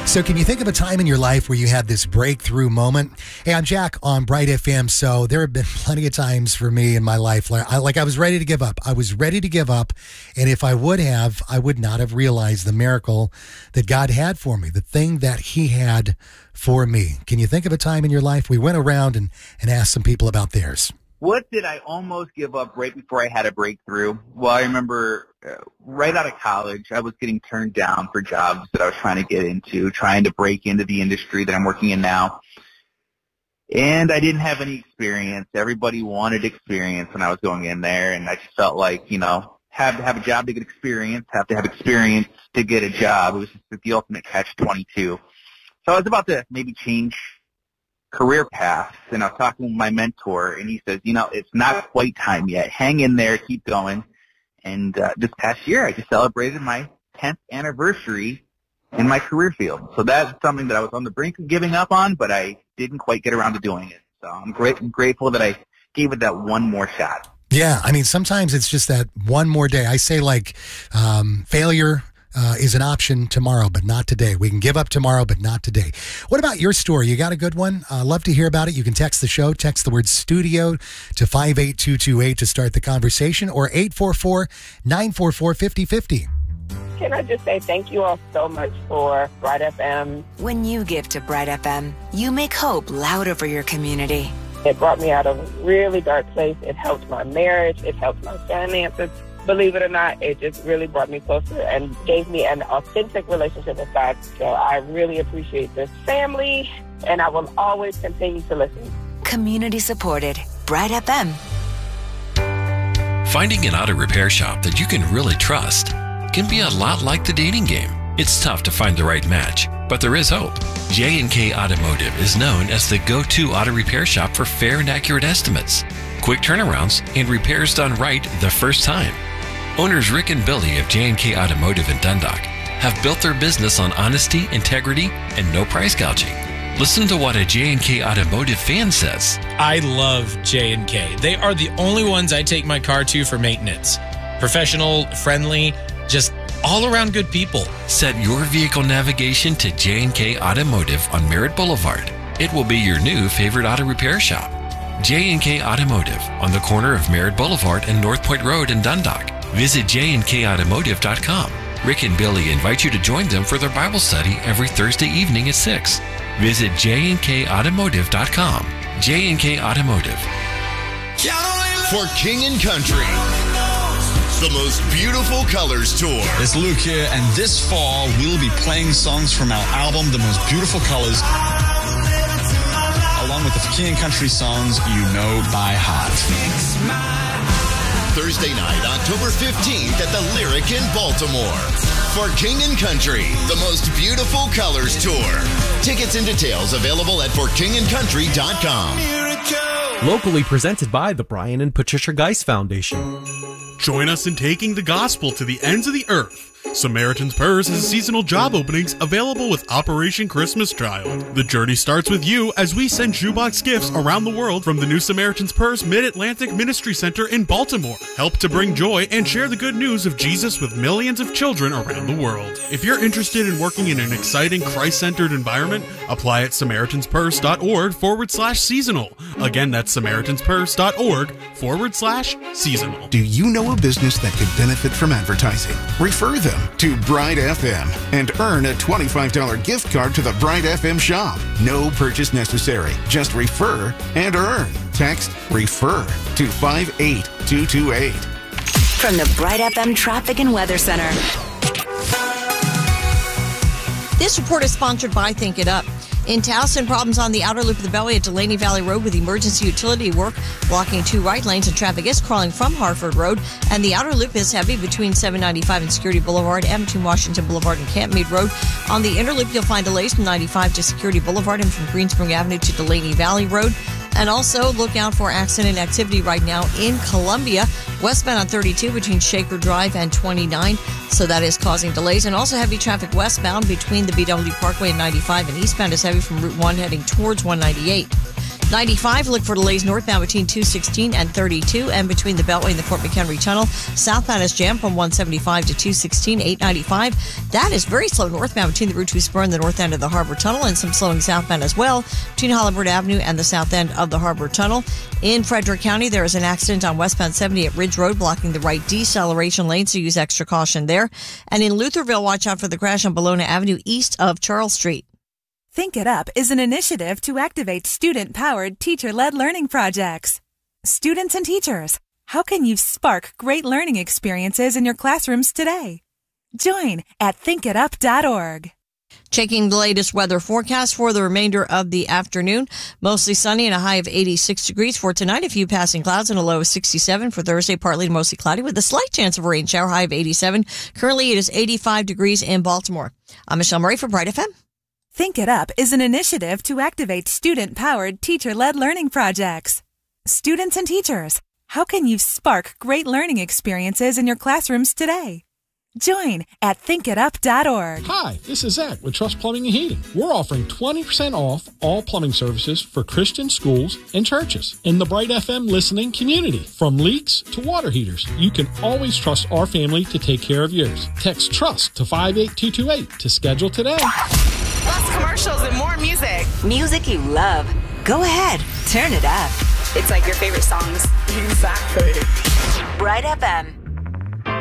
So can you think of a time in your life where you had this breakthrough moment? Hey, I'm Jack on Bright FM. So there have been plenty of times for me in my life where I was ready to give up. I was ready to give up. And if I would have, I would not have realized the miracle that God had for me, the thing that he had for me. Can you think of a time in your life? We went around and asked some people about theirs. What did I almost give up right before I had a breakthrough? Well, I remember right out of college, I was getting turned down for jobs that I was trying to get into, trying to break into the industry that I'm working in now. And I didn't have any experience. Everybody wanted experience when I was going in there, and I just felt like, have to have a job to get experience, have to have experience to get a job. It was just the ultimate catch-22. So I was about to maybe change career paths, and I was talking with my mentor, and he says, it's not quite time yet. Hang in there, keep going. And this past year, I just celebrated my 10th anniversary in my career field. So that's something that I was on the brink of giving up on, but I didn't quite get around to doing it. So I'm grateful that I gave it that one more shot. Yeah, sometimes it's just that one more day. I say failure is an option tomorrow, but not today. We can give up tomorrow, but not today. What about your story? You got a good one? Love to hear about it. You can text the show, text the word studio to 58228 to start the conversation, or 844-944-5050. Can I just say thank you all so much for Bright FM. When you give to Bright FM, you make hope louder for your community. It brought me out of a really dark place. It helped my marriage. It helped my finances. Believe it or not, it just really brought me closer and gave me an authentic relationship with God. So I really appreciate this family, and I will always continue to listen. Community supported. Bright FM. Finding an auto repair shop that you can really trust can be a lot like the dating game. It's tough to find the right match, but there is hope. J&K Automotive is known as the go-to auto repair shop for fair and accurate estimates, quick turnarounds, and repairs done right the first time. Owners Rick and Billy of J&K Automotive in Dundalk have built their business on honesty, integrity, and no price gouging. Listen to what a J&K Automotive fan says. I love J&K. They are the only ones I take my car to for maintenance. Professional, friendly, just all around good people. Set your vehicle navigation to J&K Automotive on Merritt Boulevard. It will be your new favorite auto repair shop. J&K Automotive on the corner of Merritt Boulevard and North Point Road in Dundalk. Visit jnkautomotive.com. Rick and Billy invite you to join them for their Bible study every Thursday evening at 6. Visit jnkautomotive.com. J&K Automotive. For King and Country, the most beautiful colors tour. It's Luke here, and this fall we'll be playing songs from our album, The Most Beautiful Colors, along with the King and Country songs you know by heart. Thursday night, October 15th at the Lyric in Baltimore. For King and Country, the most beautiful colors tour. Tickets and details available at forkingandcountry.com. Locally presented by the Brian and Patricia Geis Foundation. Join us in taking the gospel to the ends of the earth. Samaritan's Purse has seasonal job openings available with Operation Christmas Child. The journey starts with you as we send shoebox gifts around the world from the new Samaritan's Purse Mid-Atlantic Ministry Center in Baltimore. Help to bring joy and share the good news of Jesus with millions of children around the world. If you're interested in working in an exciting Christ-centered environment, apply at SamaritansPurse.org/seasonal. Again, that's SamaritansPurse.org/seasonal. Do you know a business that could benefit from advertising? Refer them to Bright FM and earn a $25 gift card to the Bright FM shop. No purchase necessary. Just refer and earn. Text REFER to 58228. From the Bright FM Traffic and Weather Center. This report is sponsored by Think It Up. In Towson, problems on the outer loop of the Beltway at Delaney Valley Road with emergency utility work blocking 2 right lanes, and traffic is crawling from Harford Road. And the outer loop is heavy between 795 and Security Boulevard and between Washington Boulevard and Campmead Road. On the inner loop, you'll find delays from 95 to Security Boulevard and from Greenspring Avenue to Delaney Valley Road. And also look out for accident activity right now in Columbia, westbound on 32 between Shaker Drive and 29. So that is causing delays. And also heavy traffic westbound between the BW Parkway and 95, and eastbound is heavy from Route 1 heading towards 198. 95, look for delays northbound between 216 and 32, and between the Beltway and the Fort McHenry Tunnel. Southbound is jammed from 175 to 216, 895. That is very slow northbound between the Route 2 spur and the north end of the Harbor Tunnel, and some slowing southbound as well between Hollywood Avenue and the south end of the Harbor Tunnel. In Frederick County, there is an accident on westbound 70 at Ridge Road, blocking the right deceleration lane, so use extra caution there. And in Lutherville, watch out for the crash on Bologna Avenue east of Charles Street. Think It Up is an initiative to activate student-powered, teacher-led learning projects. Students and teachers, how can you spark great learning experiences in your classrooms today? Join at thinkitup.org. Checking the latest weather forecast for the remainder of the afternoon. Mostly sunny and a high of 86 degrees for tonight. A few passing clouds and a low of 67 for Thursday. Partly to mostly cloudy with a slight chance of a rain shower, high of 87. Currently, it is 85 degrees in Baltimore. I'm Michelle Murray for Bright FM. Think It Up is an initiative to activate student-powered, teacher-led learning projects. Students and teachers, how can you spark great learning experiences in your classrooms today? Join at thinkitup.org. Hi, this is Zach with Trust Plumbing and Heating. We're offering 20% off all plumbing services for Christian schools and churches in the Bright FM listening community. From leaks to water heaters, you can always trust our family to take care of yours. Text TRUST to 58228 to schedule today. Less commercials and more music. Music you love. Go ahead, turn it up. It's like your favorite songs. Exactly. Bright FM.